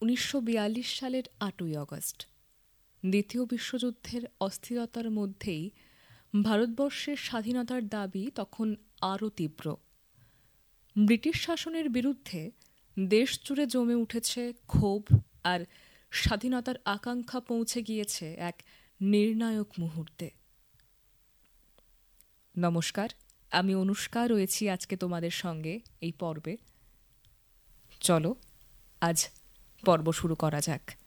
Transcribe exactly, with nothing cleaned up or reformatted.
উনিশশো বিয়াল্লিশ সালের আটই আগস্ট। দ্বিতীয় বিশ্বযুদ্ধের অস্থিরতার মধ্যেই ভারতবর্ষের স্বাধীনতার দাবি তখন আরও তীব্র। ব্রিটিশ শাসনের বিরুদ্ধে দেশ জুড়ে জমে উঠেছে ক্ষোভ, আর স্বাধীনতার আকাঙ্ক্ষা পৌঁছে গিয়েছে এক নির্ণায়ক মুহূর্তে। নমস্কার, আমি অনুষ্কা রয়েছি আজকে তোমাদের সঙ্গে এই পর্বে। চলো আজ পর্ব শুরু করা যাক।